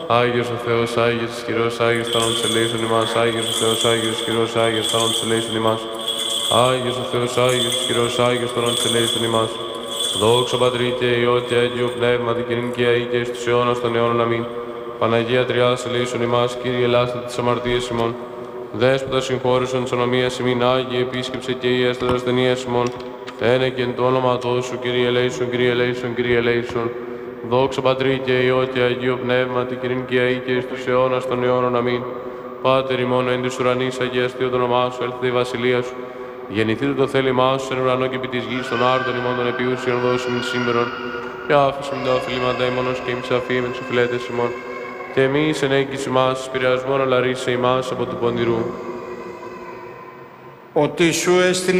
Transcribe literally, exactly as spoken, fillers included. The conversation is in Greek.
Άγιος ο Θεός, Άγιος ισχυρός, Άγιος θάνατος ελέησον ημάς. Άγιος ο Θεός, Άγιος ισχυρός, Άγιος θάνατος ελέησον ημάς. Άγιος ο Θεός, Άγιος ισχυρός, Άγιος θάνατος ελέησον ημάς. Δόξα Πατρί και Υιό και Αγίου Πνεύματι και νυν και αεί και εις τους αιώνας των αιώνων. Αμήν. Παναγία Τριάδας ελέησον ημάς, Κύριε ελάστε τις αμαρτίες ημών. Δέσποτα συγχώρησον της ονομίας ημίν, Άγιε επίσκεψε και η έστω ασθενείας ημών. Ένε και εν το όνοματό σου, Κύριε ελέησον, Κύριε ελέησον, Κύριε ελέησον. Δόξα Πατρί και Υιό και Αγίου Πνεύματι και νυν και αεί και εις τους αιώνας των αιώνων. Αμήν. Πάτερ ημών εν της ουρανής, αγιαστεί το όνομά σου, έλθει η βασιλεία σου. Γεννηθείτε το θέλημά σου, εν ουρανό και επί της γης, των άρτων ημών των επιούσιων δώσιμην σήμερον. Και άφησον τα οφειλήματα ημώνος και ημψαφή με τους οφειλέτες ημών. Και εμείς εν έγκυση μας, πειρασμόν αλλά ρίσε ημάς από του πονηρού. Ότι σου έστειλε